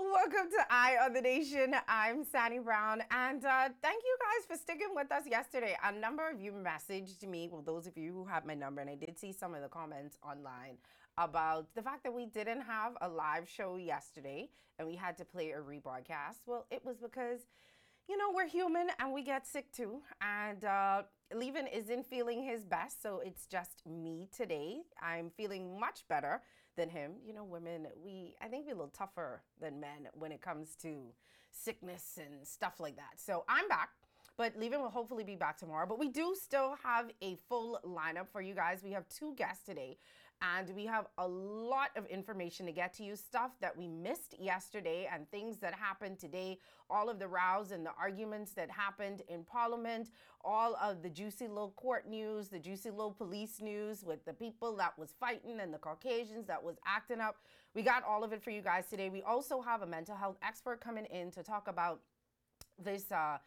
Welcome to Eye of the Nation. I'm Sandy Brown, and thank you guys for sticking with us yesterday. A number of you messaged me, well, those of you who have my number, and I did see some of the comments online about the fact that we didn't have a live show yesterday and we had to play a rebroadcast. Well, it was because we're human and we get sick too. And Levin isn't feeling his best, so it's just me today. I'm feeling much better than him. Women, I think we're a little tougher than men when it comes to sickness and stuff like that. So I'm back. But Levin will hopefully be back tomorrow. But we do still have a full lineup for you guys. We have two guests today. And we have a lot of information to get to you, stuff that we missed yesterday and things that happened today, all of the rows and the arguments that happened in Parliament, all of the juicy little court news, the juicy little police news with the people that was fighting and the Caucasians that was acting up. We got all of it for you guys today. We also have a mental health expert coming in to talk about this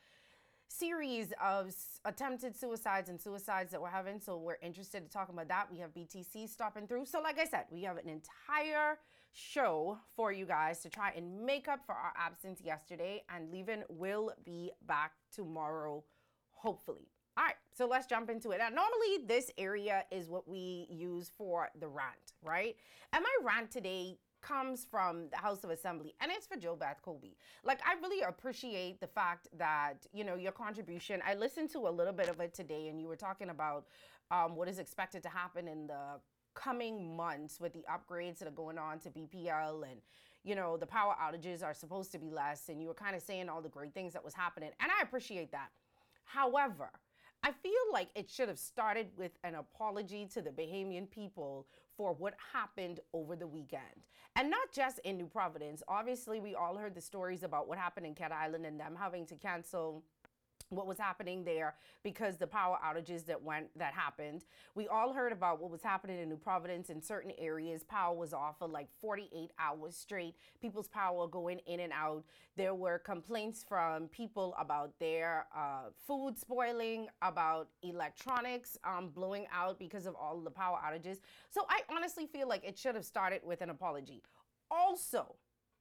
series of attempted suicides and suicides that we're having. So we're interested in talking about that. We have BTC stopping through. So like I said, we have an entire show for you guys to try and make up for our absence yesterday. And Levin will be back tomorrow, hopefully. All right, so let's jump into it. Now, normally this area is what we use for the rant, right? And my rant today comes from the House of Assembly, and it's for JoBeth Colby. Like, I really appreciate the fact that, your contribution. I listened to a little bit of it today, and you were talking about what is expected to happen in the coming months with the upgrades that are going on to BPL, and, the power outages are supposed to be less, and you were kind of saying all the great things that was happening, and I appreciate that. However, I feel like it should have started with an apology to the Bahamian people for what happened over the weekend. And not just in New Providence. Obviously, we all heard the stories about what happened in Cat Island and them having to cancel what was happening there because the power outages that happened. We all heard about what was happening in New Providence. In certain areas, power was off for like 48 hours straight. People's power going in and out. There were complaints from people about their food spoiling, about electronics blowing out because of all of the power outages. So I honestly feel like it should have started with an apology. Also,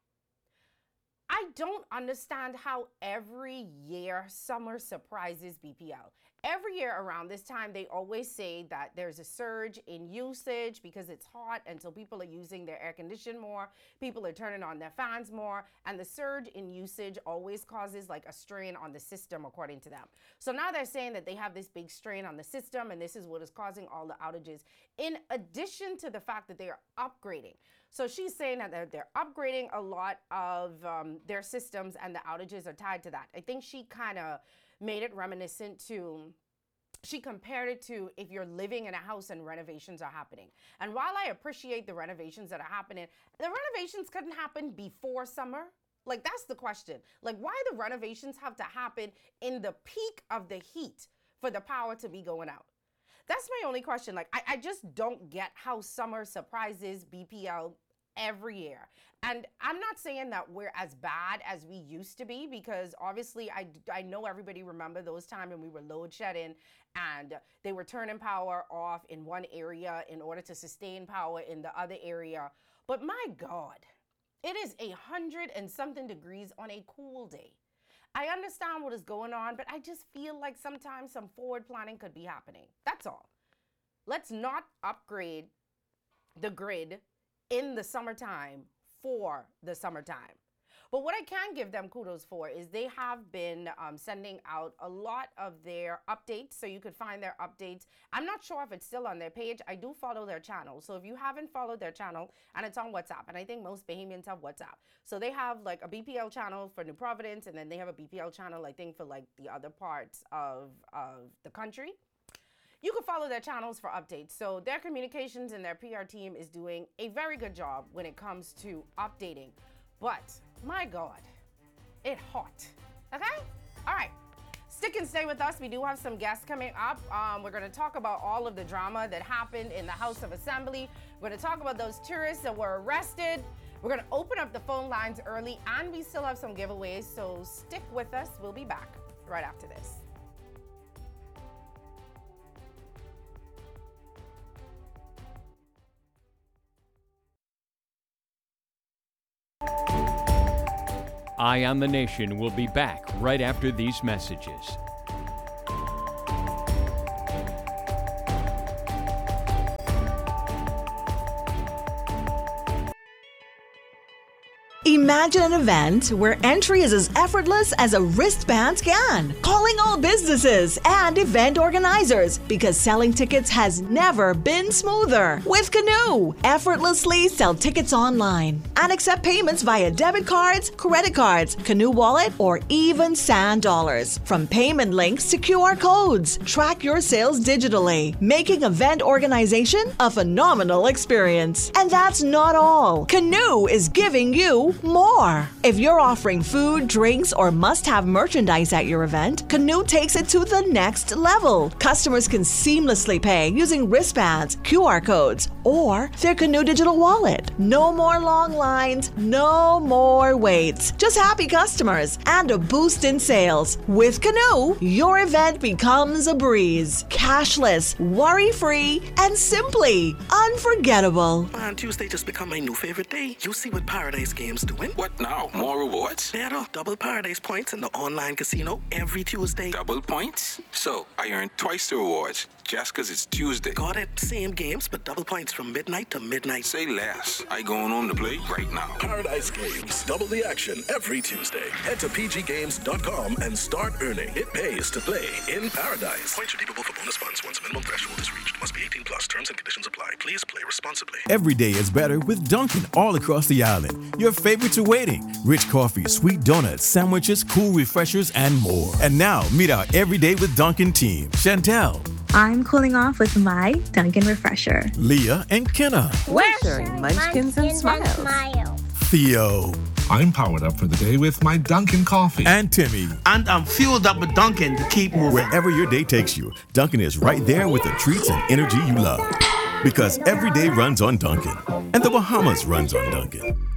I don't understand how every year summer surprises BPL. Every year around this time, they always say that there's a surge in usage because it's hot, and so people are using their air conditioning more, people are turning on their fans more, and the surge in usage always causes like a strain on the system, according to them. So now they're saying that they have this big strain on the system, and this is what is causing all the outages, in addition to the fact that they are upgrading. So she's saying that they're upgrading a lot of their systems, and the outages are tied to that. I think she kind of made it reminiscent to, she compared it to if you're living in a house and renovations are happening. And while I appreciate the renovations that are happening, the renovations couldn't happen before summer. Like, that's the question. Like, why the renovations have to happen in the peak of the heat for the power to be going out? That's my only question. Like, I just don't get how summer surprises BPL every year. And I'm not saying that we're as bad as we used to be, because obviously I know everybody remember those times when we were load shedding and they were turning power off in one area in order to sustain power in the other area. But my God, it is 100 and something degrees on a cool day. I understand what is going on, but I just feel like sometimes some forward planning could be happening. That's all. Let's not upgrade the grid in the summertime for the summertime. But what I can give them kudos for is they have been sending out a lot of their updates, so you could find their updates. I'm not sure if it's still on their page. I do follow their channel. So if you haven't followed their channel, and it's on WhatsApp, and I think most Bahamians have WhatsApp. So they have like a BPL channel for New Providence, and then they have a BPL channel, I think, for like the other parts of the country. You can follow their channels for updates. So their communications and their PR team is doing a very good job when it comes to updating. But my God, it's hot. Okay? All right. Stick and stay with us. We do have some guests coming up. We're going to talk about all of the drama that happened in the House of Assembly. We're going to talk about those tourists that were arrested. We're going to open up the phone lines early, and we still have some giveaways. So stick with us. We'll be back right after this. Eye on the Nation will be back right after these messages. Imagine an event where entry is as effortless as a wristband scan. Calling all businesses and event organizers because selling tickets has never been smoother. With Canoe, effortlessly sell tickets online and accept payments via debit cards, credit cards, Canoe Wallet, or even Sand Dollars. From payment links to QR codes, track your sales digitally, making event organization a phenomenal experience. And that's not all. Canoe is giving you more. If you're offering food, drinks, or must-have merchandise at your event, Canoe takes it to the next level. Customers can seamlessly pay using wristbands, QR codes, or their Canoe digital wallet. No more long lines, no more waits. Just happy customers and a boost in sales. With Canoe, your event becomes a breeze. Cashless, worry-free, and simply unforgettable. Man, Tuesday just become my new favorite day. You see what Paradise Games doing? What now? More rewards? Better. Double Paradise points in the online casino every Tuesday. Double points? So, I earned twice the rewards just because it's Tuesday. Got it. Same games, but double points from midnight to midnight. Say less. I going home to play right now. Paradise Games. Double the action every Tuesday. Head to pggames.com and start earning. It pays to play in Paradise. Points redeemable for bonus funds once minimum threshold is reached. Must be 18 plus. Terms and conditions apply. Please play responsibly. Every day is better with Dunkin' all across the island. Your favorites are waiting. Rich coffee, sweet donuts, sandwiches, cool refreshers, and more. And now, meet our Everyday with Dunkin' team. Chantel. I'm cooling off with my Dunkin' Refresher. Leah and Kenna. We're sharing munchkins and smiles. Theo. I'm powered up for the day with my Dunkin' coffee. And Timmy. And I'm fueled up with Dunkin' to keep moving. Wherever your day takes you, Dunkin' is right there with the treats and energy you love. Because every day runs on Dunkin'. And the Bahamas runs on Dunkin'.